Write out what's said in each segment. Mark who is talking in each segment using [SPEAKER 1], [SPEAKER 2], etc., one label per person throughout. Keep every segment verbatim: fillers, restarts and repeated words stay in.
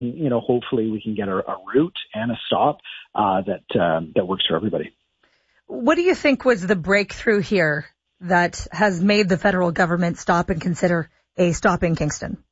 [SPEAKER 1] you know, hopefully we can get a, a route and a stop uh, that uh, that works for everybody.
[SPEAKER 2] What do you think was the breakthrough here that has made the federal government stop and consider a stop in Kingston?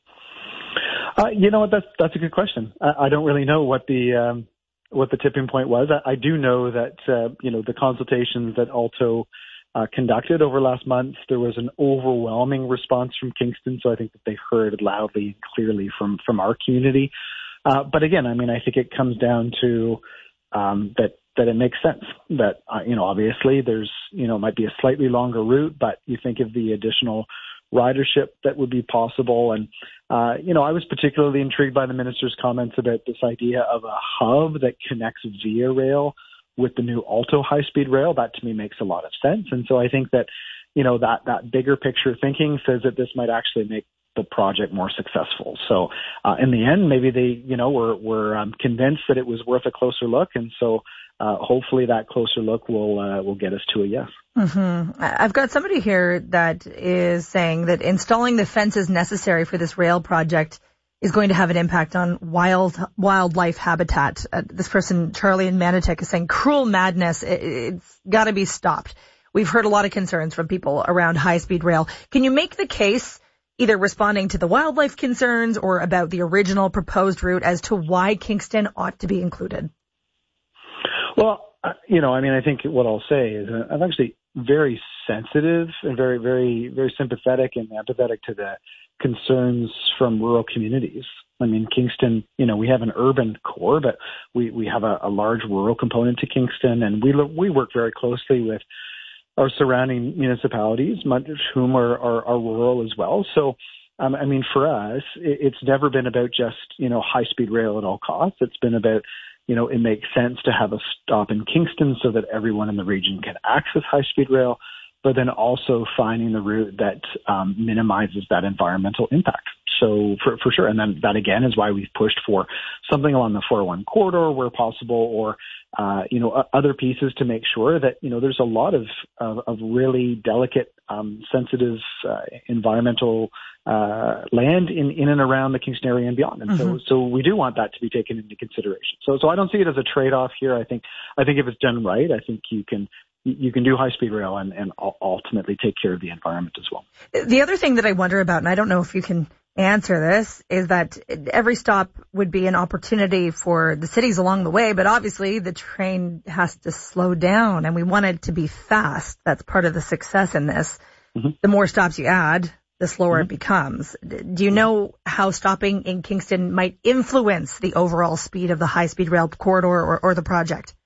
[SPEAKER 1] Uh, you know what? That's that's a good question. I, I don't really know what the um, what the tipping point was. I, I do know that uh, you know the consultations that Alto uh, conducted over last month, there was an overwhelming response from Kingston. So I think that they heard loudly and clearly from from our community. Uh, but again, I mean, I think it comes down to um, that. that it makes sense that, uh, you know, obviously there's, you know, might be a slightly longer route, but you think of the additional ridership that would be possible. And, uh, you know, I was particularly intrigued by the minister's comments about this idea of a hub that connects via rail with the new Alto high-speed rail. That to me makes a lot of sense. And so I think that, you know, that, that bigger picture thinking says that this might actually make the project more successful. So uh, in the end, maybe they, you know, were, were um, convinced that it was worth a closer look. And so Uh, hopefully that closer look will uh, will get us to a yes.
[SPEAKER 2] Mm-hmm. I've got somebody here that is saying that installing the fences necessary for this rail project is going to have an impact on wild wildlife habitat. Uh, this person, Charlie in Manotick, is saying cruel madness. It, it's got to be stopped. We've heard a lot of concerns from people around high-speed rail. Can you make the case, either responding to the wildlife concerns or about the original proposed route, as to why Kingston ought to be included?
[SPEAKER 1] Well, you know, I mean, I think what I'll say is I'm actually very sensitive and very, very, very sympathetic and empathetic to the concerns from rural communities. I mean, Kingston, you know, we have an urban core, but we, we have a, a large rural component to Kingston, and we we work very closely with our surrounding municipalities, much of whom are, are, are rural as well. So, um, I mean, for us, it, it's never been about just, you know, high-speed rail at all costs. It's been about, you know, it makes sense to have a stop in Kingston so that everyone in the region can access high-speed rail, but then also finding the route that um, minimizes that environmental impact. So for, for sure. And then that, again, is why we've pushed for something along the four oh one corridor where possible, or, uh, you know, other pieces to make sure that, you know, there's a lot of, of, of really delicate, um, sensitive uh, environmental uh, land in, in and around the Kingston area and beyond. And mm-hmm. so, so we do want that to be taken into consideration. So, so I don't see it as a trade-off here. I think, I think if it's done right, I think you can, you can do high-speed rail and, and ultimately take care of the environment as well.
[SPEAKER 2] The other thing that I wonder about, and I don't know if you can answer this, is that every stop would be an opportunity for the cities along the way, but obviously the train has to slow down, and we want it to be fast. That's part of the success in this. Mm-hmm. The more stops you add, the slower mm-hmm. it becomes. Do you know how stopping in Kingston might influence the overall speed of the high-speed rail corridor or, or the project?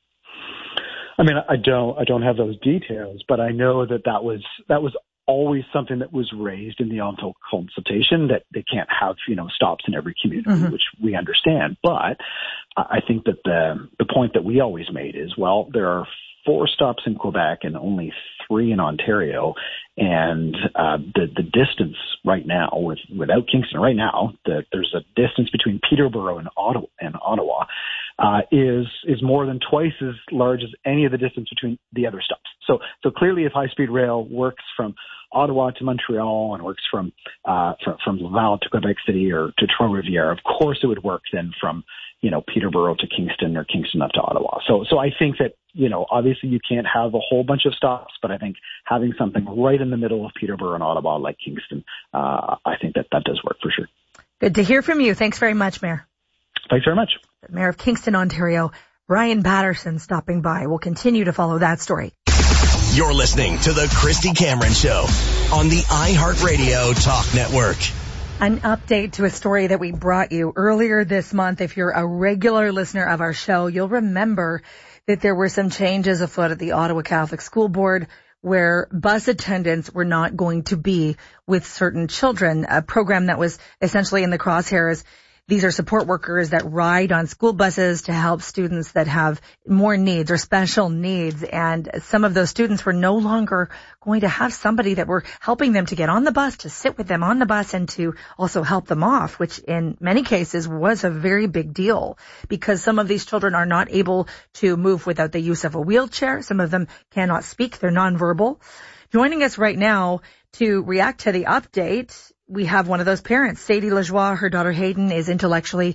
[SPEAKER 1] I mean, I don't, I don't have those details, but I know that that was, that was always something that was raised in the Alto consultation, that they can't have, you know, stops in every community, mm-hmm. which we understand. But I think that the, the point that we always made is, well, there are four stops in Quebec and only three in Ontario. And uh, the the distance right now, with without Kingston right now, the, there's a distance between Peterborough and Ottawa, and Ottawa uh, is is more than twice as large as any of the distance between the other stops. So so clearly, if high speed rail works from Ottawa to Montreal and works from uh, from, from Laval to Quebec City or to Trois-Rivières, of course it would work then from, you know, Peterborough to Kingston or Kingston up to Ottawa. So so I think that, you know, obviously you can't have a whole bunch of stops, but I think having something right in the middle of Peterborough and Ottawa like Kingston, uh, I think that that does work for sure.
[SPEAKER 2] Good to hear from you. Thanks very much, Mayor.
[SPEAKER 1] Thanks very much.
[SPEAKER 2] The Mayor of Kingston, Ontario, Brian Patterson, stopping by. We'll continue to follow that story.
[SPEAKER 3] You're listening to the Christy Cameron Show on the iHeartRadio Talk Network.
[SPEAKER 2] An update to a story that we brought you earlier this month. If you're a regular listener of our show, you'll remember that there were some changes afoot at the Ottawa Catholic School Board where bus attendants were not going to be with certain children, a program that was essentially in the crosshairs. These are support workers that ride on school buses to help students that have more needs or special needs. And some of those students were no longer going to have somebody that were helping them to get on the bus, to sit with them on the bus, and to also help them off, which in many cases was a very big deal because some of these children are not able to move without the use of a wheelchair. Some of them cannot speak. They're nonverbal. Joining us right now to react to the update we have one of those parents, Sadie Lajoie. Her daughter Hayden is intellectually